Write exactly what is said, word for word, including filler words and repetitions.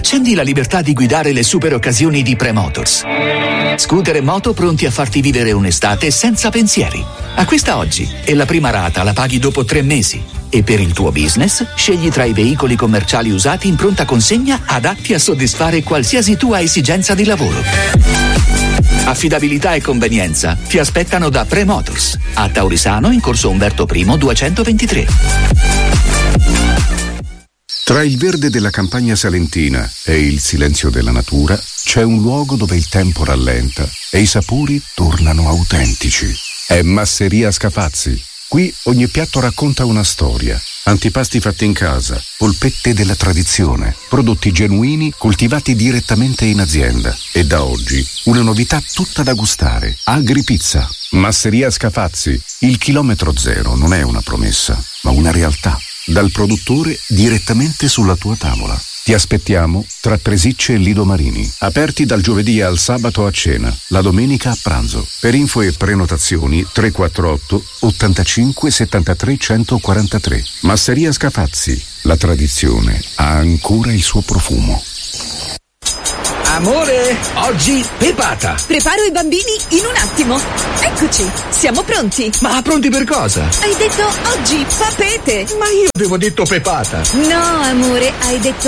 accendi la libertà di guidare le super occasioni di Premotors. Scooter e moto pronti a farti vivere un'estate senza pensieri. Acquista oggi e la prima rata la paghi dopo tre mesi. E per il tuo business, scegli tra i veicoli commerciali usati in pronta consegna adatti a soddisfare qualsiasi tua esigenza di lavoro. Affidabilità e convenienza ti aspettano da Premotors, a Taurisano in corso Umberto I duecentoventitré. Tra il verde della campagna salentina e il silenzio della natura c'è un luogo dove il tempo rallenta e i sapori tornano autentici. È Masseria Scafazzi. Qui ogni piatto racconta una storia. Antipasti fatti in casa, polpette della tradizione, prodotti genuini coltivati direttamente in azienda. E da oggi una novità tutta da gustare. Agripizza. Masseria Scafazzi. Il chilometro zero non è una promessa, ma una realtà. Dal produttore direttamente sulla tua tavola. Ti aspettiamo tra Presicce e Lido Marini. Aperti dal giovedì al sabato a cena, la domenica a pranzo. Per info e prenotazioni tre quattro otto ottantacinque settantatré centoquarantatré. Masseria Scafazzi. La tradizione ha ancora il suo profumo. Amore, oggi pepata. Preparo i bambini in un attimo. Eccoci, siamo pronti. Ma pronti per cosa? Hai detto oggi papete. Ma io avevo detto pepata. No, amore, hai detto